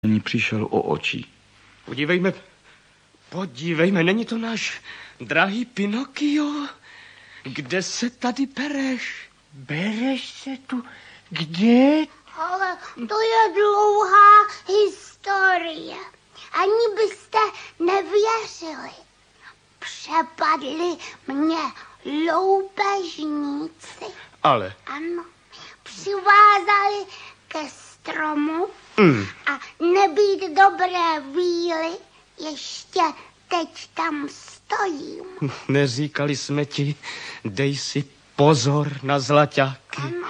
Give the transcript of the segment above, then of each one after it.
Přišel o oči. Podívejme, není to náš drahý Pinokio? Kde se tady bereš? Bereš se tu? Kde? Ale to je dlouhá historie. Ani byste nevěřili. Přepadli mě loupežníci. Ale? Ano, přivázali ke stromu a nebýt dobré víly, ještě teď tam stojím. Neříkali jsme ti, dej si pozor na zlaťáky. Ano,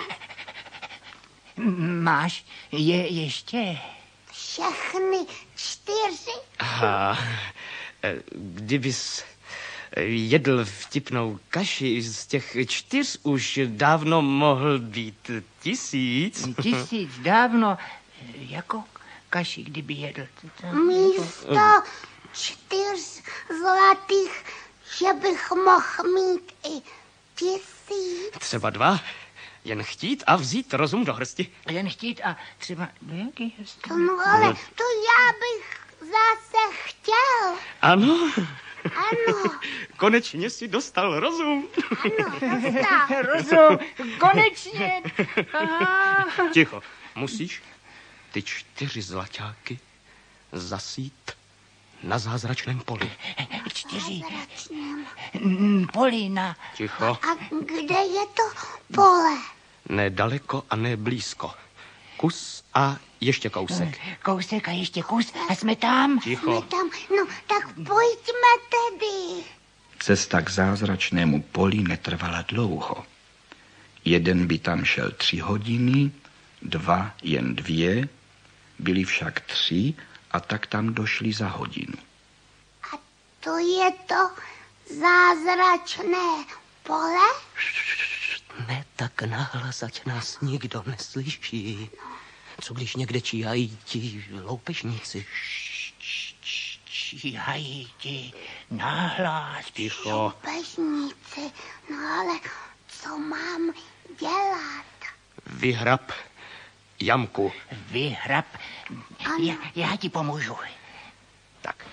Máš je ještě? všechny 4. Aha, kdybys jedl vtipnou kaši, z těch 4 už dávno mohl být 1000. 1000 dávno, jako kaši, kdyby jedl. Místo 4 zlatých, že bych mohl mít i 1000. Třeba 2. Jen chtít a vzít rozum do hrsti. Jen chtít a třeba do jaký hezky. No ale to já bych zase chtěl. Ano, Ano, konečně si dostal rozum. ano, dostal. Rozum, konečně. Aha. Ticho, musíš ty 4 zlaťáky zasít na zázračném poli. 4 Zázračném. polina. Ticho, A kde je to pole? ne daleko a ne blízko. Kus a ještě kousek. Kousek a ještě kus a jsme tam. Ticho. Tam, no tak pojďme tedy. Cesta k zázračnému poli netrvala dlouho. Jeden by tam šel 3 hodiny, 2 jen 2, byli však 3 a tak tam došli za hodinu. A to je to zázračné pole? Ne tak nahlas, ať nás nikdo neslyší. Co když někde číhají ti loupežníci? Číhají ti nahlas. Ticho. Pežníci, no ale co mám dělat? Vyhrab jamku. Vyhrab. Já ti pomůžu. Tak.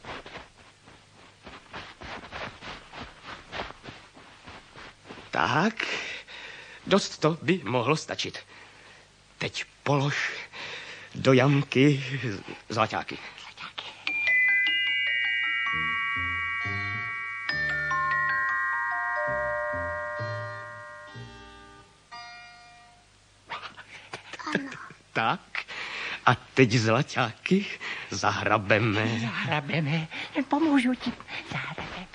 Tak, dost to by mohlo stačit. Teď polož do jamky zlaťáky. Ano, Tak, a teď zlaťáky zahrabeme. Zahrabeme. Pomůžu ti. Zahrabeme.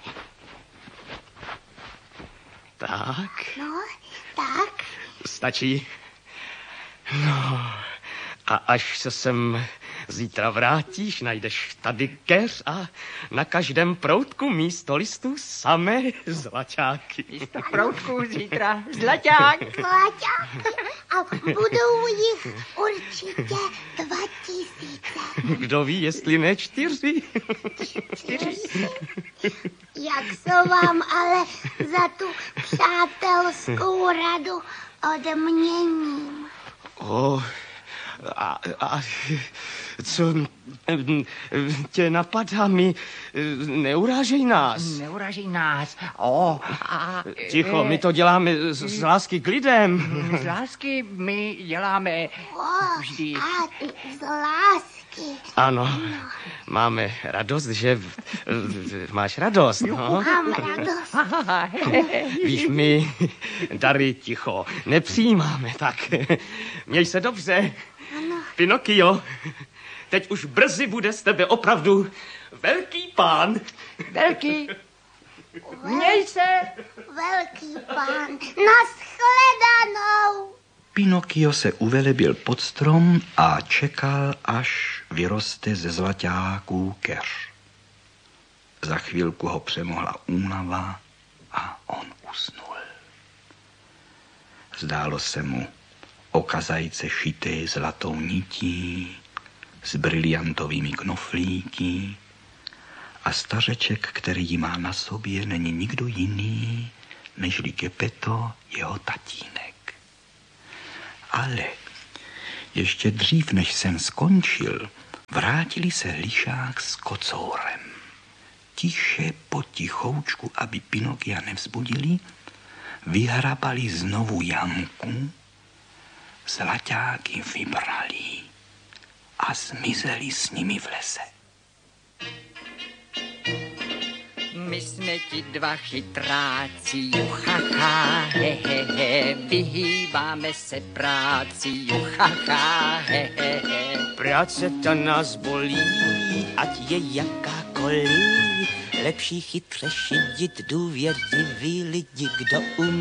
Tak, no, tak. stačí. No, a až se sem zítra vrátíš, najdeš tady keř a na každém proutku místo listů samé zlaťáky. Místo proutku zítra zlaťák. Zlaťáky a budou jich určitě 2000. Kdo ví, jestli ne 4. 4. Jak se vám ale za tu přátelskou radu odměním? A co tě napadá, neurážej nás. Neurážej nás. Ticho, my to děláme z lásky k lidem. Z lásky my děláme vždy. A z lásky. Ano, máme radost, že máš radost, no. Mám radost. Víš, my dary ticho nepřijímáme, tak měj se dobře. Pinokio, teď už brzy bude z tebe opravdu velký pán. Velký. Měj se. Velký pán. Naschledanou. Pinokio se uvelebil pod strom a čekal, až vyroste ze zlaťáků keř. Za chvilku ho přemohla únava a on usnul. Zdálo se mu okazajce šité zlatou nití s briliantovými knoflíky a stařeček, který ji má na sobě, není nikdo jiný, nežli Geppetto, jeho tatínek. Ale ještě dřív, než jsem skončil, Vrátili se lišák s kocourem. Tiše potichoučku, aby Pinokia nevzbudili, vyhrabali znovu jamku, zlaťáky vybrali a zmizeli s nimi v lese. My jsme ti dva chytráci, juchacha, he, he, he. Vyhýbáme se práci, juchacha, he, he, he. Práce ta nás bolí, ať je jakákoliv. Lepší chytře šidit důvěřivý lidi, kdo umí.